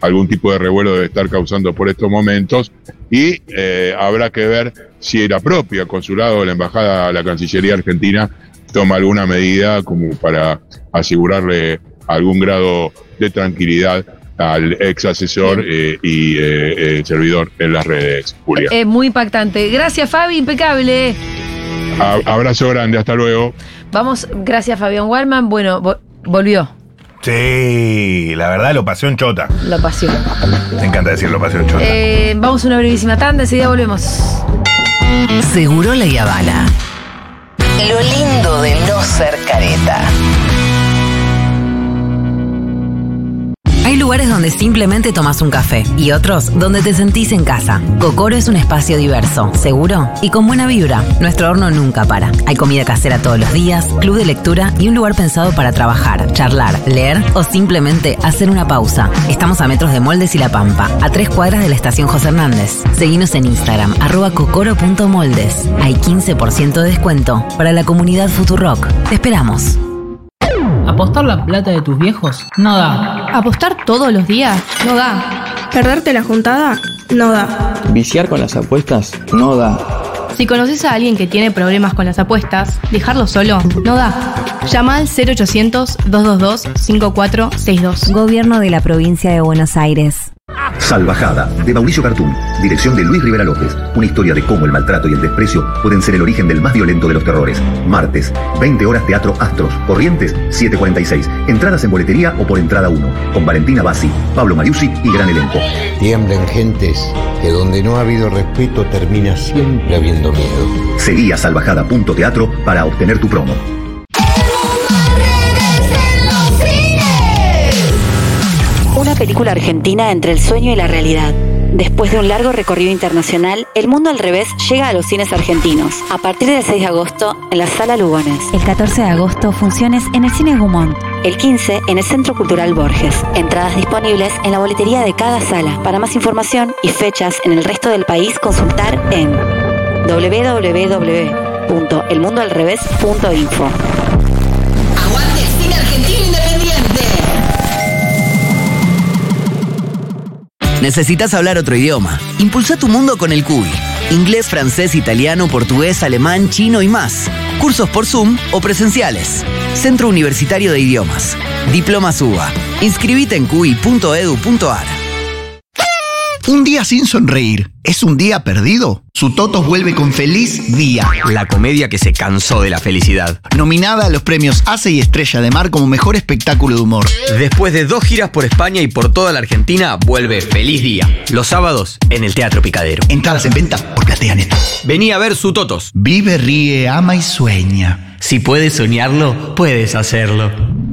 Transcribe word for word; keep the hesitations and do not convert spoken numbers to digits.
algún tipo de revuelo debe estar causando por estos momentos, y eh, habrá que ver si la propia consulado de la embajada, la Cancillería Argentina, toma alguna medida como para asegurarle algún grado de tranquilidad al ex asesor eh, y eh, eh, servidor en las redes, Julia. Es eh, muy impactante. Gracias, Fabi, impecable. A- abrazo grande, hasta luego. Vamos, gracias, Fabián Wallman. Bueno, vo- volvió. Sí, la verdad lo pasé en chota. La pasión. Me encanta decir lo pasé en chota. Eh, vamos a una brevísima tanda, enseguida volvemos. Segurola y Habana. Lo lindo de no ser careta. Hay lugares donde simplemente tomas un café y otros donde te sentís en casa. Cocoro es un espacio diverso, seguro y con buena vibra. Nuestro horno nunca para. Hay comida casera todos los días, club de lectura y un lugar pensado para trabajar, charlar, leer o simplemente hacer una pausa. Estamos a metros de Moldes y La Pampa, a tres cuadras de la estación José Hernández. Seguinos en Instagram, arroba cocoro punto moldes. Hay quince por ciento de descuento para la comunidad Futurock. Te esperamos. ¿Apostar la plata de tus viejos? No da. ¿Apostar todos los días? No da. ¿Perderte la juntada? No da. ¿Viciar con las apuestas? No da. Si conoces a alguien que tiene problemas con las apuestas, dejarlo solo no da. Llama al cero ochocientos, dos dos dos, cinco cuatro seis dos. Gobierno de la Provincia de Buenos Aires. Salvajada, de Mauricio Cartún, dirección de Luis Rivera López. Una historia de cómo el maltrato y el desprecio pueden ser el origen del más violento de los terrores. Martes, veinte horas, Teatro Astros. Corrientes, siete cuarenta y seis. Entradas en boletería o por entrada uno. Con Valentina Bassi, Pablo Mariucci y gran elenco. Tiemblen gentes, que donde no ha habido respeto termina siempre habiendo miedo. Seguí a salvajada punto teatro para obtener tu promo. Una película argentina entre el sueño y la realidad. Después de un largo recorrido internacional, El Mundo al Revés llega a los cines argentinos. A partir del seis de agosto, en la Sala Lugones. El catorce de agosto, funciones en el Cine Gumont. El quince, en el Centro Cultural Borges. Entradas disponibles en la boletería de cada sala. Para más información y fechas en el resto del país, consultar en doble u doble u doble u punto el mundo al revés punto info. ¡Aguante el cine argentino independiente! ¿Necesitas hablar otro idioma? Impulsa tu mundo con el C U I. Inglés, francés, italiano, portugués, alemán, chino y más. Cursos por Zoom o presenciales. Centro Universitario de Idiomas. Diplomas U B A. Inscribite en cui punto edu punto ar. Un día sin sonreír, ¿es un día perdido? Su Totos vuelve con Feliz Día. La comedia que se cansó de la felicidad. Nominada a los premios A C E y Estrella de Mar como mejor espectáculo de humor. Después de dos giras por España y por toda la Argentina, vuelve Feliz Día. Los sábados en el Teatro Picadero. Entradas en venta por PlateaNet. Vení a ver Su Totos. Vive, ríe, ama y sueña. Si puedes soñarlo, puedes hacerlo.